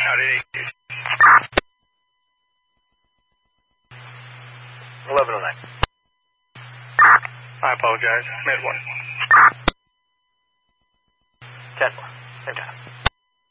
Howdy. 1109. I apologize. Mid 1. Tesla. Same time.